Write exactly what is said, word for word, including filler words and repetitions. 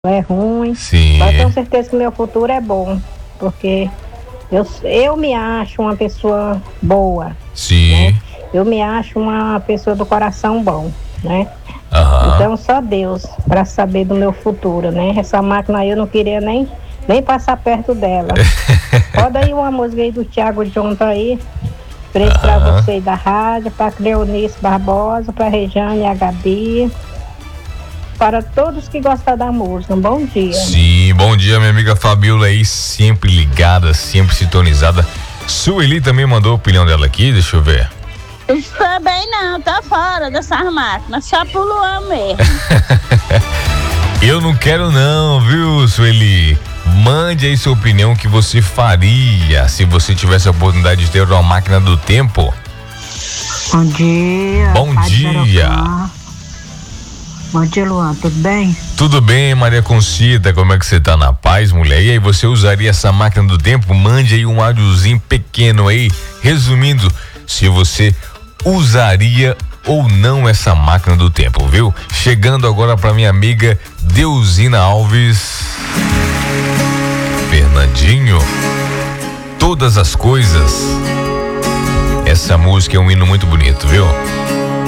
é ruim. Sim. Mas tenho certeza que meu futuro é bom, porque eu, eu me acho uma pessoa boa. Sim. Né? Eu me acho uma pessoa do coração bom, né? Aham. Então só Deus para saber do meu futuro, né? Essa máquina aí eu não queria nem, nem passar perto dela. Roda aí uma música aí do Thiago Jonta aí. Preço pra você aí da rádio, pra Cleonice Barbosa, pra Rejane e a Gabi. Para todos que gostam da música, um bom dia. Sim, bom dia, minha amiga Fabiola aí, sempre ligada, sempre sintonizada. Sueli também mandou a opinião dela aqui, deixa eu ver. Também não, tá fora dessas máquinas, só pro Luan mesmo. Eu não quero não, viu, Sueli? Mande aí sua opinião, que você faria se você tivesse a oportunidade de ter uma máquina do tempo. Bom dia. Bom dia. Bom dia, Luan, tudo bem? Tudo bem, Maria Concita, como é que você tá? Na paz, mulher? E aí, você usaria essa máquina do tempo? Mande aí um áudiozinho pequeno aí, resumindo, se você usaria ou não essa máquina do tempo, viu? Chegando agora pra minha amiga Deusina Alves. Fernandinho, Todas as Coisas. Essa música é um hino muito bonito, viu?